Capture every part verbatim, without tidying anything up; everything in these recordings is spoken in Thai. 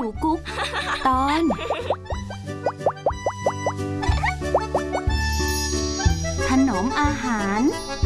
นูกุ๊ก ตอนถนอมอาหาร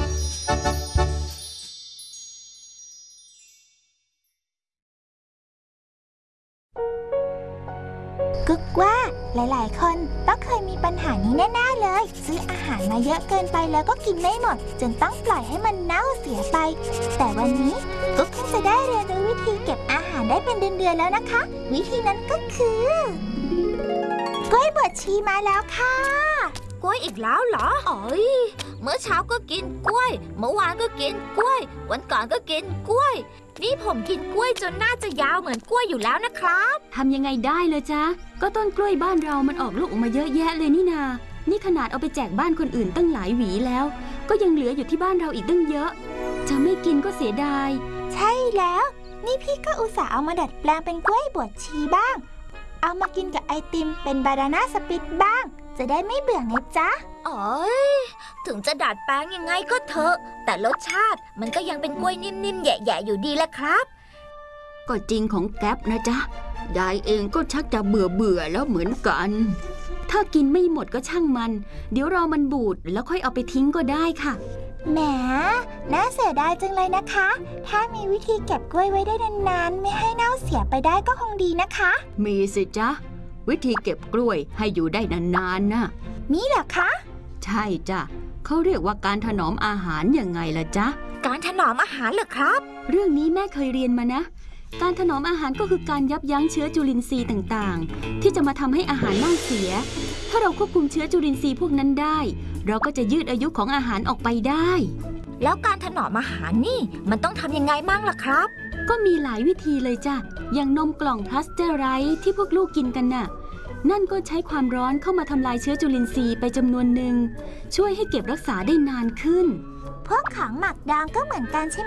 กุ๊กว่าหลายๆคนต้องเคยมีปัญหานี้แน่ๆเลยซื้ออาหารมาเยอะเกินไปแล้วก็กินไม่หมดจนต้องปล่อยให้มันเน่าเสียไปแต่วันนี้กุ๊กเพิ่งจะได้เรียนรู้วิธีเก็บอาหารได้เป็นเดือนๆแล้วนะคะวิธีนั้นก็คือกล้วยบวชชีมาแล้วค่ะกล้วยอีกแล้วเหรออ๋อยเมื่อเช้าก็กินกล้วยเมื่อวานก็กินกล้วยวันก่อนก็กินกล้วยนี่ผมกินกล้วยจนน่าจะยาวเหมือนกล้วยอยู่แล้วนะครับทำยังไงได้เลยจ๊ะก็ต้นกล้วยบ้านเรามันออกลูกออกมาเยอะแยะเลยนี่นานี่ขนาดเอาไปแจกบ้านคนอื่นตั้งหลายหวีแล้วก็ยังเหลืออยู่ที่บ้านเราอีกตั้งเยอะจะไม่กินก็เสียดายใช่แล้วนี่พี่ก็อุตส่าห์เอามาดัดแปลงเป็นกล้วยบวชชีบ้างเอามากินกับไอติมเป็นบานาน่าสปิตบ้างจะได้ไม่เบื่อไงจ๊ะอ๋อยถึงจะดัดแปลงยังไงก็เถอะแต่รสชาติมันก็ยังเป็นกล้วยนิ่มๆแย่ๆอยู่ดีแหละครับก็จริงของแก๊ปนะจ๊ะยายเองก็ชักจะเบื่อเบื่อแล้วเหมือนกันถ้ากินไม่หมดก็ช่างมันเดี๋ยวรอมันบูดแล้วค่อยเอาไปทิ้งก็ได้ค่ะแหมน่าเสียดายจังเลยนะคะถ้ามีวิธีเก็บกล้วยไว้ได้นานๆไม่ให้เน่าเสียไปได้ก็คงดีนะคะมีสิจ๊ะวิธีเก็บกล้วยให้อยู่ได้นานๆน่ะมีเหรอคะใช่จ้ะเขาเรียกว่าการถนอมอาหารยังไงล่ะจ๊ะการถนอมอาหารเหรอครับเรื่องนี้แม่เคยเรียนมานะการถนอมอาหารก็คือการยับยั้งเชื้อจุลินทรีย์ต่างๆที่จะมาทำให้อาหารเน่าเสียถ้าเราควบคุมเชื้อจุลินทรีย์พวกนั้นได้เราก็จะยืดอายุของอาหารออกไปได้แล้วการถนอมอาหารนี่มันต้องทำยังไงมั่งล่ะครับก็มีหลายวิธีเลยจ้ะอย่างนมกล่องพลาสเตอร์ไรซ์ที่พวกลูกกินกันน่ะนั่นก็ใช้ความร้อนเข้ามาทำลายเชื้อจุลินทรีย์ไปจำนวนหนึ่งช่วยให้เก็บรักษาได้นานขึ้นพวกของหมักดองก็เหมือนกันใช่ไหม